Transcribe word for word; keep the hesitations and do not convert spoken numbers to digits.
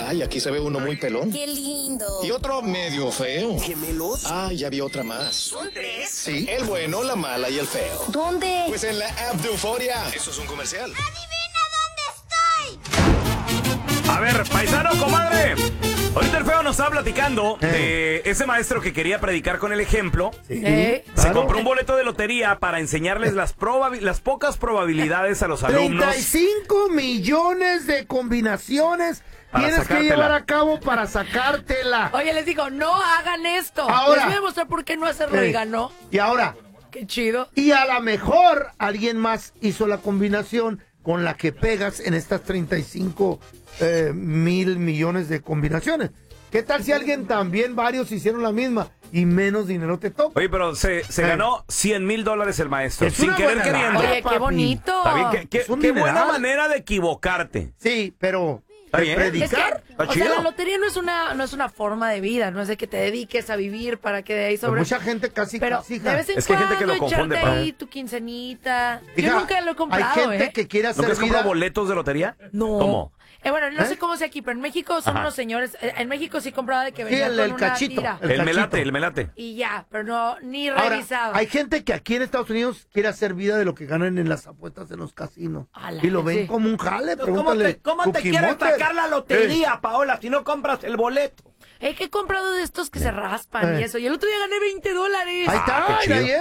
Ay, aquí se ve uno muy pelón. ¡Qué lindo! Y otro medio feo. ¿Gemelos? Ah, ya vi otra más. ¿Son tres? Sí, el bueno, la mala y el feo. ¿Dónde? Pues en la app de Euforia. Eso es un comercial. ¡Adivina dónde estoy! A ver, paisano, comadre. Ahorita el feo nos estaba platicando Eh. de ese maestro que quería predicar con el ejemplo. Sí, Eh. Se claro. compró un boleto de lotería para enseñarles las, probabi- las pocas probabilidades a los alumnos. treinta y cinco millones de combinaciones Para tienes que sacártela. llevar a cabo para sacártela. Oye, les digo, no hagan esto. Ahora. Les voy a mostrar por qué no hacerlo Eh. y ganó. Y ahora, Qué chido. y a lo mejor alguien más hizo la combinación con la que pegas en estas treinta y cinco eh, mil millones de combinaciones. ¿Qué tal si alguien también, varios hicieron la misma y menos dinero te toca? Oye, pero se, se Eh. ganó cien mil dólares el maestro, Es sin una querer buena queriendo. lana. Oye, qué papi. bonito. Está bien, qué, qué- Es un qué buena dineral. manera de equivocarte. Sí, pero Está ¿de bien. Es que, predicar? Está o sea, chido. la lotería no es una no es una forma de vida, no es de que te dediques a vivir para que de ahí Pero sobre. mucha gente casi, Pero casi, de vez en Es que hay gente que cuando lo confunde, echarte pa. ahí tu quincenita. Hija, Yo nunca lo he comprado, hay gente ¿eh? que quiere hacer ¿Nunca has vida. comprado boletos de lotería? No. ¿Cómo? Eh, bueno, no ¿Eh? sé cómo sea aquí, pero en México son Ajá. unos señores. eh, En México sí compraba de que Sí, venía el, con el una cachito. tira. El, cachito. melate, el melate. Y ya, pero no, ni Ahora, revisaba. hay gente que aquí en Estados Unidos quiere hacer vida de lo que ganan en las apuestas en los casinos. Ala, Y lo ven sí. como un jale. ¿Cómo Pregúntale. te, cómo te Cookie quiere Monster. sacar la lotería, Paola, si no compras el boleto? Es que he comprado de estos que se raspan Eh. y eso. Y el otro día gané veinte dólares. Ahí está, qué ahí la chido. lleva.